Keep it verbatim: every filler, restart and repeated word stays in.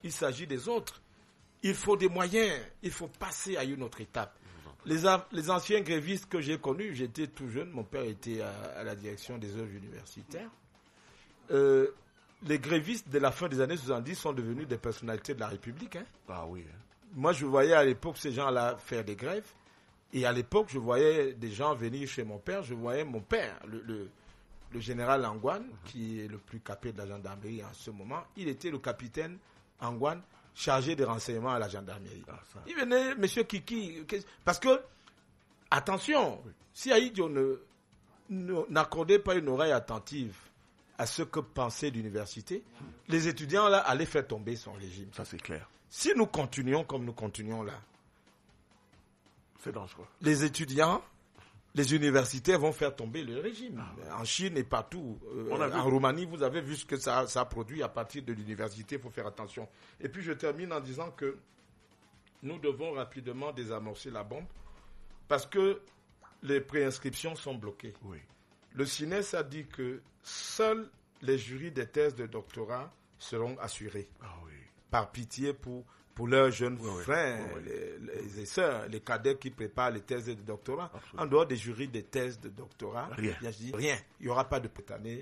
il s'agit des autres. Il faut des moyens, il faut passer à une autre étape. Les, a, les anciens grévistes que j'ai connus, j'étais tout jeune, mon père était à, à la direction des œuvres universitaires. Euh, les grévistes de la fin des années soixante-dix sont devenus des personnalités de la République. Hein. Ah oui. Hein. Moi, je voyais à l'époque ces gens-là faire des grèves. Et à l'époque, je voyais des gens venir chez mon père. Je voyais mon père, le, le, le général Angoine, mm-hmm. qui est le plus capé de la gendarmerie en ce moment. Il était le capitaine Angoine, chargé des renseignements à la gendarmerie. Ah, il venait, monsieur Kiki, parce que, attention, oui. si Aïdio ne, ne, n'accordait pas une oreille attentive à ce que pensait l'université, hmm. les étudiants là allaient faire tomber son régime. Ça c'est clair. Si nous continuons comme nous continuons là, c'est dangereux. Les étudiants, les universitaires vont faire tomber le régime. Ah. En Chine et partout, euh, en Roumanie, vous avez vu ce que ça, ça a produit à partir de l'université. Il faut faire attention. Et puis je termine en disant que nous devons rapidement désamorcer la bombe parce que les préinscriptions sont bloquées. Oui. Le C I N E S a dit que seuls les jurys des thèses de doctorat seront assurés. Ah oui. Par pitié pour, pour leurs jeunes oui, frères, oui, oui. Les, les, les sœurs, les cadets qui préparent les thèses de doctorat. Absolument. En dehors des jurys des thèses de doctorat, rien. Il n'y aura pas de prétanée.